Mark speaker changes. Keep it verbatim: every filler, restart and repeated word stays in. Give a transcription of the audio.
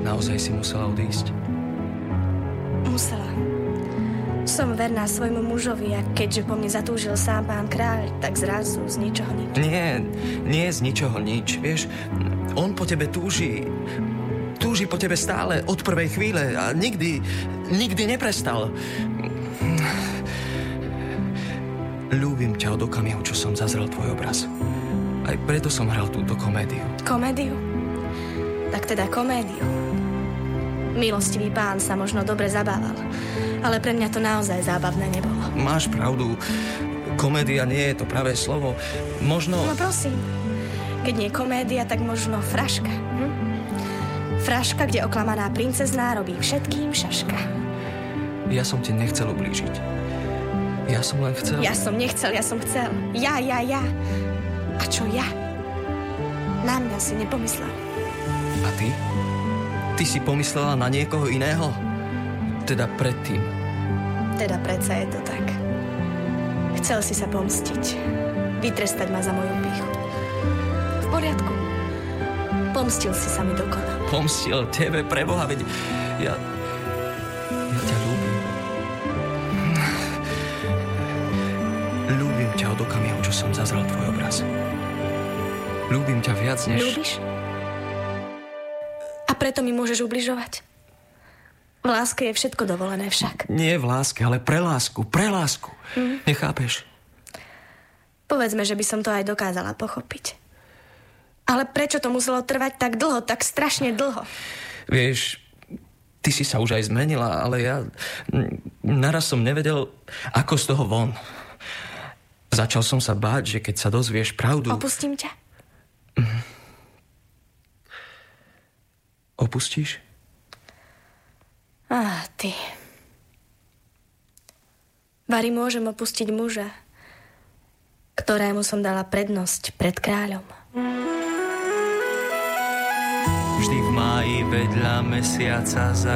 Speaker 1: Naozaj si musela odísť?
Speaker 2: Musela. Som verná svojmu mužovi a keďže po mne zatúžil sám pán kráľ, tak zrazu z ničoho nič.
Speaker 1: Nie, nie z ničoho nič. Vieš, on po tebe túži. Túži po tebe stále od prvej chvíle a nikdy, nikdy neprestal. Ľúbim ťa od okamihu, čo som zazrel tvoj obraz. Aj preto som hral túto komédiu.
Speaker 2: Komédiu? Tak teda komédiu. Milostivý pán sa možno dobre zabával, ale pre mňa to naozaj zábavné nebolo.
Speaker 1: Máš pravdu. Komédia nie je to pravé slovo. Možno...
Speaker 2: No prosím, keď nie komédia, tak možno fraška. Hm? Fraška, kde oklamaná princezná robí všetkým šaška.
Speaker 1: Ja som ti nechcel ublížiť. Ja som len chcel...
Speaker 2: Ja som nechcel, ja som chcel. Ja, ja, ja. A čo ja? Na mňa si nepomyslel.
Speaker 1: A ty? Ty si pomyslela na niekoho iného? Teda predtým.
Speaker 2: Teda predsa je to tak. Chcel si sa pomstiť. Vytrestať ma za moju pýchu. V poriadku. Pomstil si sa mi dokonale.
Speaker 1: Pomstil tebe, preboha, veď ja... Ja ťa ľúbim. Ľúbim ťa od okamihu, čo som zazrel tvoj obraz. Ľúbim ťa viac než...
Speaker 2: Ľúbiš? A preto mi môžeš ubližovať? V láske je všetko dovolené však.
Speaker 1: Nie v láske, ale pre lásku, pre lásku. Mm. Nechápeš?
Speaker 2: Povedzme, že by som to aj dokázala pochopiť. Ale prečo to muselo trvať tak dlho, tak strašne dlho?
Speaker 1: Vieš, ty si sa už aj zmenila, ale ja naraz som nevedel, ako z toho von. Začal som sa báť, že keď sa dozvieš pravdu...
Speaker 2: Opustím ťa?
Speaker 1: Mm. Opustíš?
Speaker 2: Á, ty. Vari môžem opustiť muža, ktorému som dala prednosť pred kráľom.
Speaker 1: Vždy v máji vedľa mesiaca za